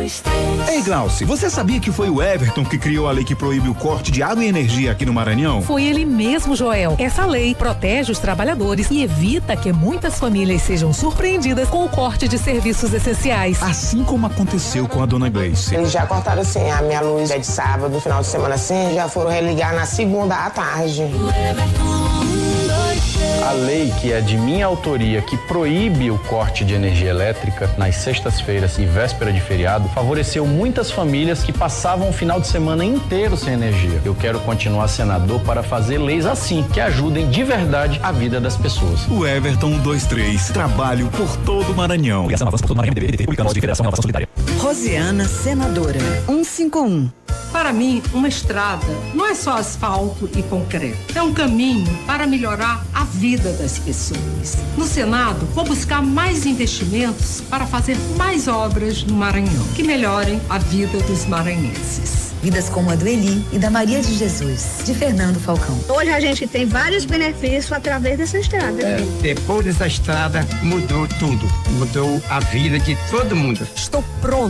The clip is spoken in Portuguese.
Ei, Glauci, você sabia que foi o Everton que criou a lei que proíbe o corte de água e energia aqui no Maranhão? Foi ele mesmo, Joel. Essa lei protege os trabalhadores e evita que muitas famílias sejam surpreendidas com o corte de serviços essenciais. Assim como aconteceu com a dona Gleice. Eles já cortaram assim, a minha luz é de sábado, no final de semana assim, já foram religar na segunda à tarde. A lei, que é de minha autoria, que proíbe o corte de energia elétrica nas sextas-feiras e véspera de feriado, favoreceu muitas famílias que passavam o final de semana inteiro sem energia. Eu quero continuar senador para fazer leis assim, que ajudem de verdade a vida das pessoas. O Everton 123, trabalho por todo o Maranhão. Rosiana, senadora, 151. Para mim, uma estrada não é só asfalto e concreto. É um caminho para melhorar a vida das pessoas. No Senado, vou buscar mais investimentos para fazer mais obras no Maranhão, que melhorem a vida dos maranhenses. Vidas como a do Eli e da Maria de Jesus, de Fernando Falcão. Hoje a gente tem vários benefícios através dessa estrada. Depois dessa estrada, mudou tudo. Mudou a vida de todo mundo. Estou pronto